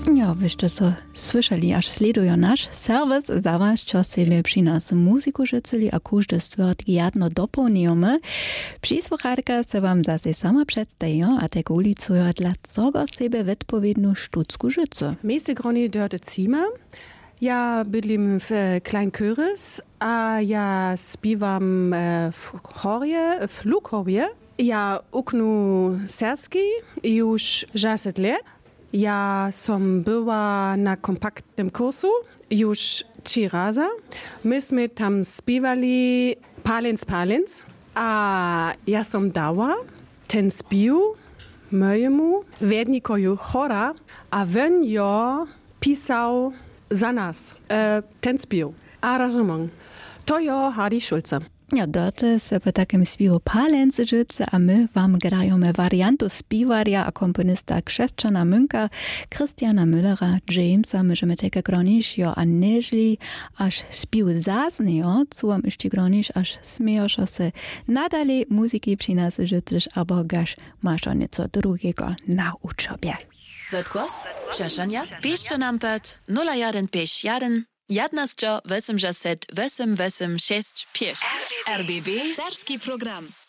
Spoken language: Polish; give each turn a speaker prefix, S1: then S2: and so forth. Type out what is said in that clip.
S1: Ja, wyście so słyszeli, aż sledują nasz serwis za was, čo sebe przy nas muzyku życzyli, a każdy stwierd jadno dopełniamy. Przysłucharka se wam zase sama przedstawią, a tak ulicują, dlaczego sebe wypowiedną sztucku życzy.
S2: Miejsce groni Dörte Zima. Ja bydlim w Klein Köris, a ja śpiewam w chorze, w Lukowie. Ja uknu serski już 10 lat. Ja som była na kompaktnym kursu już 3 razy. Myśmy tam śpiewali Palins, a ja som dała ten śpiew mojemu wernikoju chora, a on jo pisał za nas ten śpiew, aranżement. To jo Hardy Schulze.
S1: Ja, dort se po takim śpiewu Palens życzy, a my wam grajemy wariantu śpiewarja a komponista Krzeszczana Münka, Christiana Müllera, Jamesa, myśmy takie gronisz, jo, a nežli aż śpiew zasnejo, co wam jeszcze gronisz, aż smiejosz se nadalej muzyki przy nas życzysz, abo gasz masz o nieco drugiego na uczobie.
S3: Wodkos, przeszania, piszcie nam pod 0151 11 80 886 RBB Serski program.